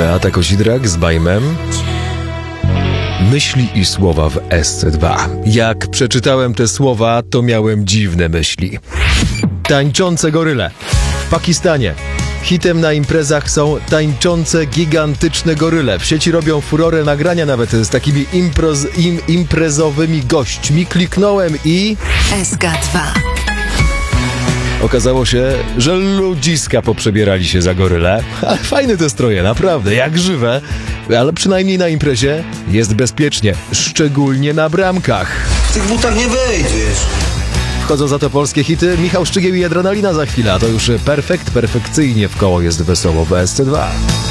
Beata Kozidrak z Bajmem. Myśli i słowa w SC2. Jak przeczytałem te słowa, to miałem dziwne myśli. Tańczące goryle. W Pakistanie hitem na imprezach są tańczące, gigantyczne goryle. W sieci robią furorę nagrania nawet z takimi imprezowymi gośćmi. Kliknąłem i... SK2. Okazało się, że ludziska poprzebierali się za goryle. Ale fajne te stroje, naprawdę, jak żywe. Ale przynajmniej na imprezie jest bezpiecznie, szczególnie na bramkach. W tych butach nie wejdziesz. Wchodzą za to polskie hity. Michał Szczygieł i Adrenalina za chwilę. A to już perfekcyjnie w koło jest wesoło w SC2.